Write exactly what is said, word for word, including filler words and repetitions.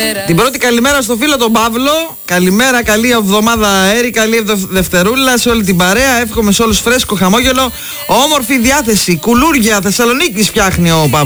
Την πρώτη καλημέρα στο φίλο τον Παύλο. Καλημέρα, καλή εβδομάδα αέρη, καλή Δευτερούλα σε όλη την παρέα. Εύχομαι σε όλους φρέσκο χαμόγελο, όμορφη διάθεση. Κουλούρια Θεσσαλονίκης φτιάχνει ο Παύλος.